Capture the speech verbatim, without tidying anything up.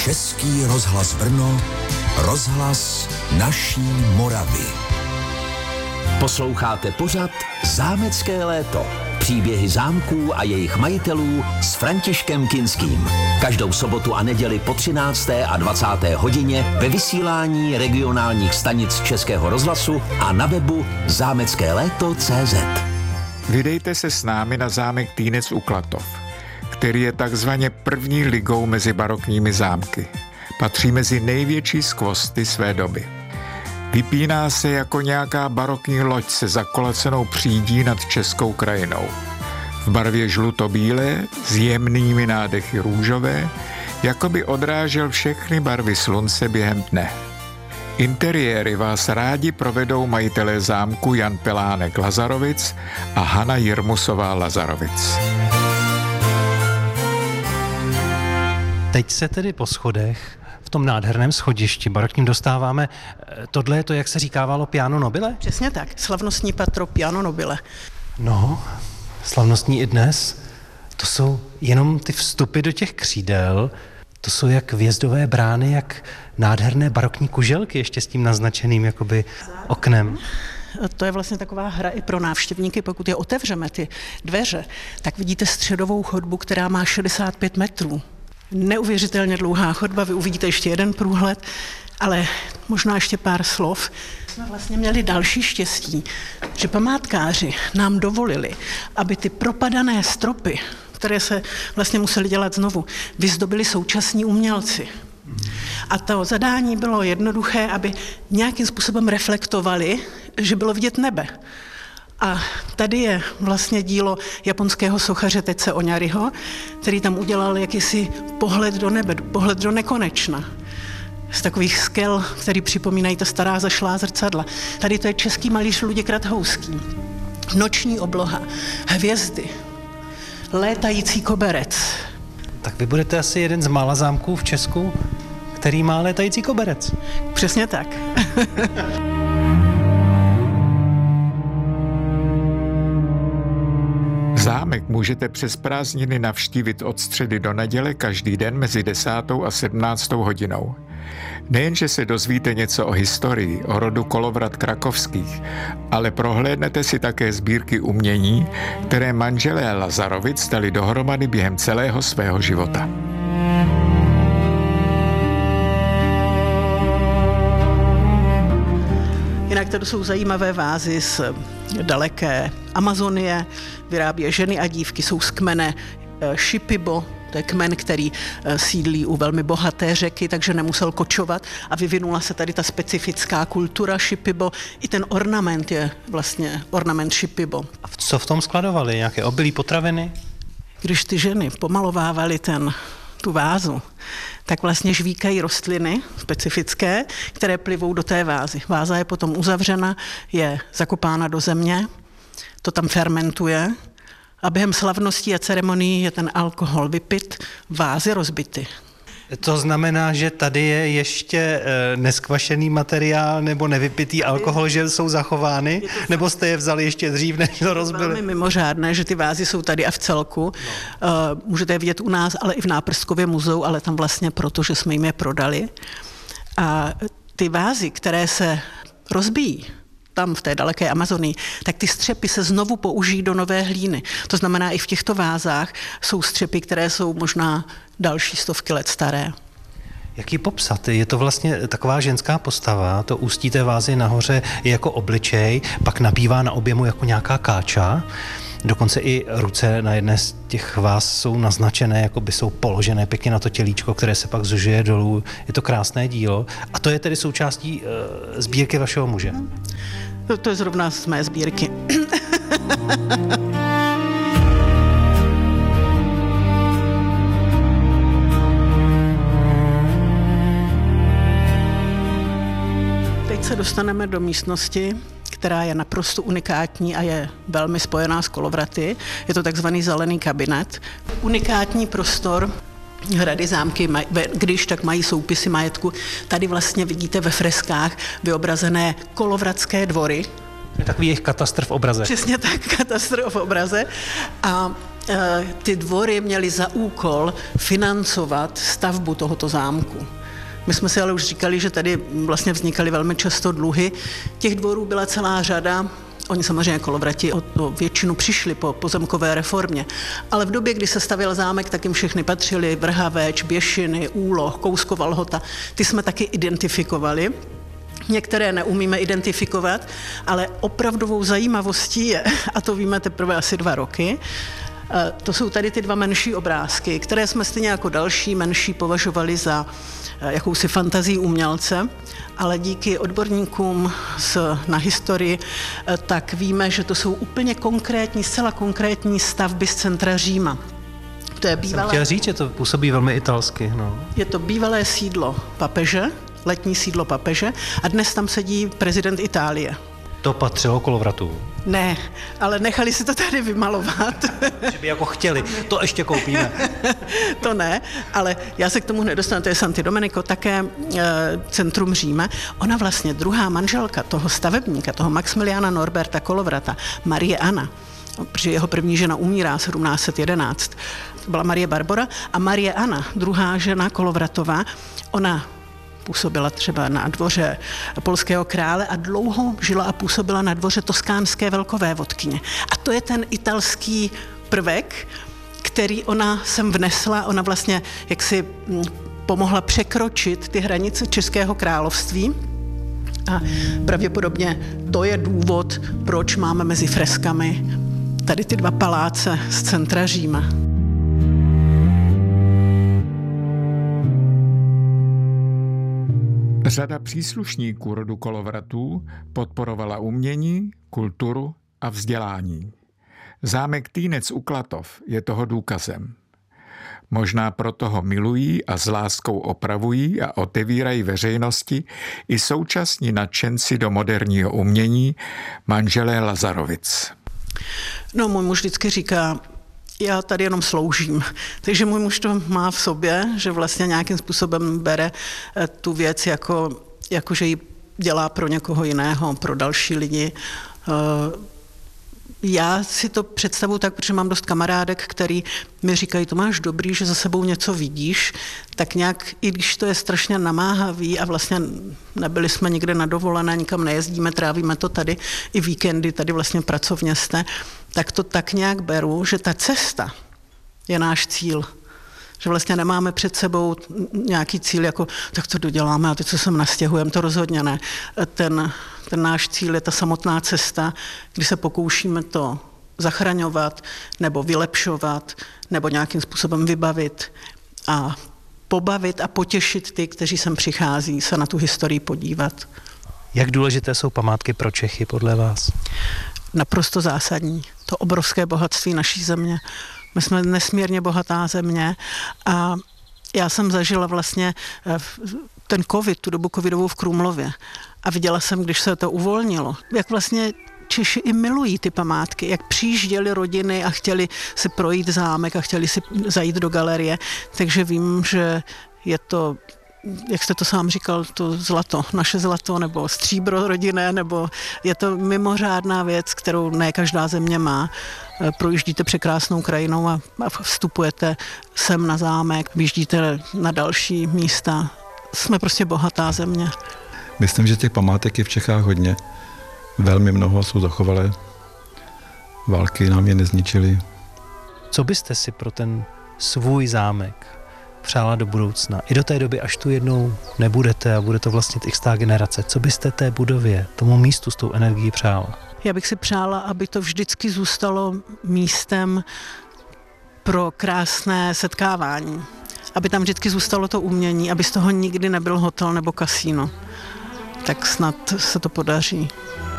Český rozhlas Brno, rozhlas naší Moravy. Posloucháte pořad Zámecké léto. Příběhy zámků a jejich majitelů s Františkem Kinským. Každou sobotu a neděli po třinácté a dvacáté hodině ve vysílání regionálních stanic Českého rozhlasu a na webu zámecké léto tečka cé zet. Vydejte se s námi na zámek Týnec u Klatov, který je takzvaně první ligou mezi barokními zámky. Patří mezi největší skvosty své doby. Vypíná se jako nějaká barokní loď se zakolacenou přídí nad českou krajinou. V barvě žluto-bílé, s jemnými nádechy růžové, jako by odrážel všechny barvy slunce během dne. Interiéry vás rádi provedou majitelé zámku Jan Pelánek Lazarovic a Hana Jirmusová Lazarovic. Teď se tedy po schodech v tom nádherném schodišti barokním dostáváme. Tohle je to, jak se říkávalo, piano nobile? Přesně tak, slavnostní patro piano nobile. No, slavnostní i dnes. To jsou jenom ty vstupy do těch křídel, to jsou jak vjezdové brány, jak nádherné barokní kuželky, ještě s tím naznačeným jakoby oknem. To je vlastně taková hra i pro návštěvníky, pokud je otevřeme ty dveře, tak vidíte středovou chodbu, která má šedesát pět metrů. Neuvěřitelně dlouhá chodba, vy uvidíte ještě jeden průhled, ale možná ještě pár slov. Jsme vlastně měli další štěstí, že památkáři nám dovolili, aby ty propadané stropy, které se vlastně museli dělat znovu, vyzdobili současní umělci. A to zadání bylo jednoduché, aby nějakým způsobem reflektovali, že bylo vidět nebe. A tady je vlastně dílo japonského sochaře Tece Oňariho, který tam udělal jakýsi pohled do nebe, pohled do nekonečna. Z takových skel, který připomínají ta stará zašlá zrcadla. Tady to je český malíř Luděk Rathouský. Noční obloha, hvězdy, létající koberec. Tak vy budete asi jeden z mála zámků v Česku, který má létající koberec. Přesně tak. Zámek můžete přes prázdniny navštívit od středy do neděle každý den mezi desátou a sedmnáctou hodinou. Nejenže se dozvíte něco o historii, o rodu Kolovrat Krakovských, ale prohlédnete si také sbírky umění, které manželé Lazarovic dali dohromady během celého svého života. Jinak to jsou zajímavé vázy z daleké Amazonie, vyrábí je ženy a dívky, jsou z kmene Shipibo, to je kmen, který sídlí u velmi bohaté řeky, takže nemusel kočovat a vyvinula se tady ta specifická kultura Shipibo. I ten ornament je vlastně ornament Shipibo. A co v tom skladovali? Nějaké obilí, potraviny? Když ty ženy pomalovávaly ten tu vázu, tak vlastně žvíkají rostliny specifické, které plivou do té vázy. Váza je potom uzavřena, je zakopána do země, to tam fermentuje a během slavností a ceremonií je ten alkohol vypit, vázy rozbity. To znamená, že tady je ještě neskvašený materiál nebo nevypitý alkohol, že jsou zachovány? Nebo jste je vzali ještě dřív, než to rozbili? Je velmi mimořádné, že ty vázy jsou tady a v celku. No. Můžete je vidět u nás, ale i v Náprskově muzeu, ale tam vlastně proto, že jsme jim je prodali. A ty vázy, které se rozbíjí, tam v té daleké Amazonii, tak ty střepy se znovu použijí do nové hlíny. To znamená, i v těchto vázách jsou střepy, které jsou možná další stovky let staré. Jak ji popsat? Je to vlastně taková ženská postava, to ústí té vázy nahoře je jako obličej, pak nabývá na objemu jako nějaká káča. Dokonce i ruce na jedné z těch váz jsou naznačené, jako by jsou položené pěkně na to tělíčko, které se pak zužuje dolů. Je to krásné dílo. A to je tedy součástí uh, sbírky vašeho muže. To, to je zrovna z mé sbírky. Teď se dostaneme do místnosti, která je naprosto unikátní a je velmi spojená s kolovraty. Je to takzvaný zelený kabinet. Unikátní prostor. Hrady, zámky, když tak mají soupisy majetku. Tady vlastně vidíte ve freskách vyobrazené kolovratské dvory. Je takový jejich katastr v obraze. Přesně tak, katastr v obraze. A ty dvory měly za úkol financovat stavbu tohoto zámku. My jsme si ale už říkali, že tady vlastně vznikaly velmi často dluhy. Těch dvorů byla celá řada. Oni samozřejmě Kolovrati o, o většinu přišli po pozemkové reformě, ale v době, kdy se stavěl zámek, tak jim všechny patřili Vrhaveč, Běšiny, Úloh, Kouskova Lhota. Ty jsme taky identifikovali. Některé neumíme identifikovat, ale opravdovou zajímavostí je, a to víme teprve asi dva roky, to jsou tady ty dva menší obrázky, které jsme stejně jako další menší považovali za jakousi fantazii umělce, ale díky odborníkům z, na historii, tak víme, že to jsou úplně konkrétní, zcela konkrétní stavby z centra Říma. To je bývalé... Jsem chtěl říct, že to působí velmi italsky. No. Je to bývalé sídlo papeže, letní sídlo papeže a dnes tam sedí prezident Itálie. To patřilo Kolovratům? Ne, ale nechali si to tady vymalovat. Že by jako chtěli, to ještě koupíme. To ne, ale já se k tomu nedostanu, to je Santi Domenico, také e, centrum Říma. Ona vlastně druhá manželka toho stavebníka, toho Maximiliana Norberta Kolovrata, Marie Anna, protože jeho první žena umírá sedmnáct set jedenáct, to byla Marie Barbora, a Marie Anna, druhá žena Kolovratová, ona působila třeba na dvoře polského krále a dlouho žila a působila na dvoře toskánské velkovévodkyně. A to je ten italský prvek, který ona sem vnesla, ona vlastně jaksi pomohla překročit ty hranice Českého království. A pravděpodobně to je důvod, proč máme mezi freskami tady ty dva paláce z centra Říma. Řada příslušníků rodu Kolovratů podporovala umění, kulturu a vzdělání. Zámek Týnec u Klatov je toho důkazem. Možná proto ho milují a s láskou opravují a otevírají veřejnosti i současní nadšenci do moderního umění, manželé Lazarovic. No, můj muž vždycky říká, já tady jenom sloužím. Takže můj muž to má v sobě, že vlastně nějakým způsobem bere tu věc jako, jako že ji dělá pro někoho jiného, pro další lidi. Já si to představuji tak, protože mám dost kamarádek, který mi říkají, to máš dobrý, že za sebou něco vidíš, tak nějak, i když to je strašně namáhavý a vlastně nebyli jsme nikde na dovolené, nikam nejezdíme, trávíme to tady, i víkendy tady vlastně pracovně jste, tak to tak nějak beru, že ta cesta je náš cíl. Že vlastně nemáme před sebou nějaký cíl, jako tak to doděláme a teď co sem nastěhujeme, to rozhodně ne. Ten, ten náš cíl je ta samotná cesta, kdy se pokoušíme to zachraňovat nebo vylepšovat nebo nějakým způsobem vybavit a pobavit a potěšit ty, kteří sem přichází, se na tu historii podívat. Jak důležité jsou památky pro Čechy podle vás? Naprosto zásadní. To obrovské bohatství naší země. My jsme nesmírně bohatá země a já jsem zažila vlastně ten covid, tu dobu covidovou v Krumlově a viděla jsem, když se to uvolnilo, jak vlastně Češi i milují ty památky, jak přijížděli rodiny a chtěli si projít zámek a chtěli si zajít do galerie, takže vím, že je to, jak jste to sám říkal, to zlato, naše zlato nebo stříbro rodinné, nebo je to mimořádná věc, kterou ne každá země má. Projíždíte překrásnou krajinou a vstupujete sem na zámek, vyjíždíte na další místa. Jsme prostě bohatá země. Myslím, že těch památek je v Čechách hodně. Velmi mnoho jsou zachovalé. Války nám je nezničily. Co byste si pro ten svůj zámek přála do budoucna? I do té doby, až tu jednou nebudete a bude to vlastně xtá generace. Co byste té budově, tomu místu s tou energií přála? Já bych si přála, aby to vždycky zůstalo místem pro krásné setkávání. Aby tam vždycky zůstalo to umění, aby z toho nikdy nebyl hotel nebo kasíno. Tak snad se to podaří.